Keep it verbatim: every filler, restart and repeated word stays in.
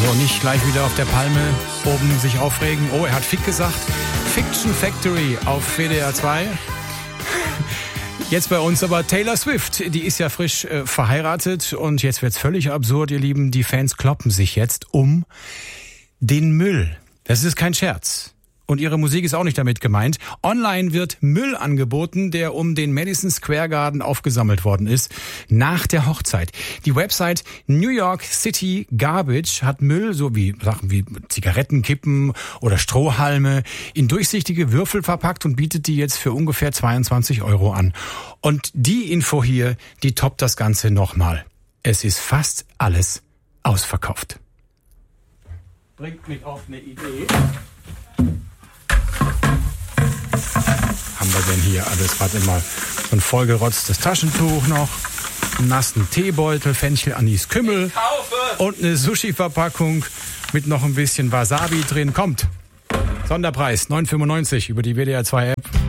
So, nicht gleich wieder auf der Palme oben sich aufregen. Oh, er hat Fick gesagt. Fiction Factory auf W D R zwei. Jetzt bei uns aber Taylor Swift, die ist ja frisch äh, verheiratet und jetzt wird's völlig absurd, ihr Lieben. Die Fans kloppen sich jetzt um den Müll. Das ist kein Scherz. Und ihre Musik ist auch nicht damit gemeint. Online wird Müll angeboten, der um den Madison Square Garden aufgesammelt worden ist, nach der Hochzeit. Die Website New York City Garbage hat Müll, so wie Sachen wie Zigarettenkippen oder Strohhalme, in durchsichtige Würfel verpackt und bietet die jetzt für ungefähr zweiundzwanzig Euro an. Und die Info hier, die toppt das Ganze nochmal. Es ist fast alles ausverkauft. Bringt mich auf eine Idee. Haben wir denn hier alles? Warte mal, so ein vollgerotztes Taschentuch noch, einen nassen Teebeutel, Fenchel, Anis, Kümmel und eine Sushi-Verpackung mit noch ein bisschen Wasabi drin. Kommt, Sonderpreis neun Euro fünfundneunzig über die W D R zwei App.